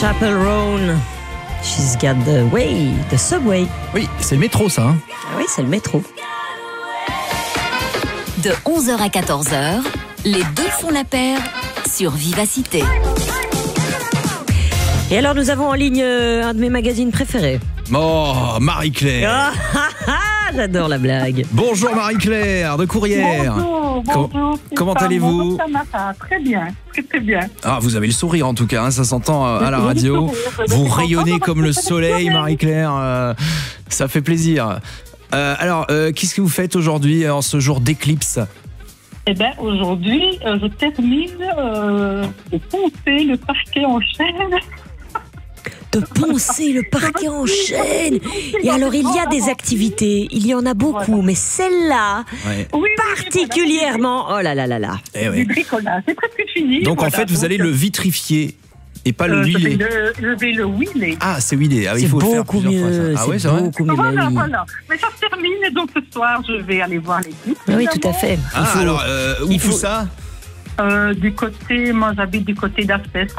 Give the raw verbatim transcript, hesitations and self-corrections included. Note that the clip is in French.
Chapel Roan. She's got the way, the subway. Oui, c'est le métro, ça. Hein. Ah oui, c'est le métro. De onze heures à quatorze heures, les deux font la paire sur Vivacité. Et alors, nous avons en ligne euh, un de mes magazines préférés. Oh, Marie-Claire. Ah, ah, ah, j'adore la blague. Bonjour Marie-Claire de Courrières. Bonjour, Com- bonjour. comment Stéphane. allez-vous? Bonjour, Samara. Très bien, très très bien. Ah, vous avez le sourire en tout cas, hein, ça s'entend euh, à la Oui, radio. oui, oui, Vous oui. rayonnez comme le soleil, Oui. Marie-Claire. euh, ça fait plaisir. Euh, alors, euh, qu'est-ce que vous faites aujourd'hui en ce jour d'éclipse? Eh bien, aujourd'hui, euh, je termine euh, de poncer le parquet en chaîne. De poncer le parquet en chaîne. Et alors, il y a des activités, il y en a beaucoup, Voilà. mais celle-là, Ouais. Oui, oui, particulièrement, oh là là là là. Eh voilà, ouais. du bricolage. C'est presque fini. Donc en voilà. fait, vous Donc, allez le vitrifier et pas le euh, je vais huiler. le, je vais le huiler. Ah, c'est huilé. Ah, oui, C'est il faut le faire beaucoup plusieurs mieux, fois. Ça. Ah ouais, c'est c'est vrai. beaucoup mieux. bah Voilà, oui. voilà. Mais ça se termine et donc ce soir, je vais aller voir l'équipe. Ah oui, tout à fait. Ah, Il faut- alors, euh, où il tout faut- ça? Euh, du côté, moi j'habite du côté d'Aspès.